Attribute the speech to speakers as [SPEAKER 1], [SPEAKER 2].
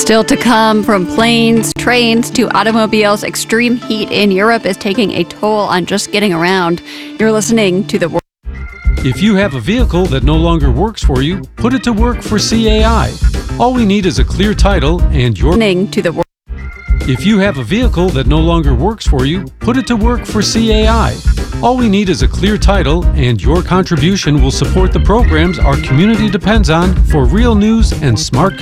[SPEAKER 1] Still to come, from planes, trains, to automobiles, extreme heat in Europe is taking a toll on just getting around. You're listening to The World.
[SPEAKER 2] If you have a vehicle that no longer works for you, put it to work for CAI. All we need is a clear title and your...
[SPEAKER 1] Listening to The World.
[SPEAKER 2] If you have a vehicle that no longer works for you, put it to work for CAI. All we need is a clear title, and your contribution will support the programs our community depends on for real news and smart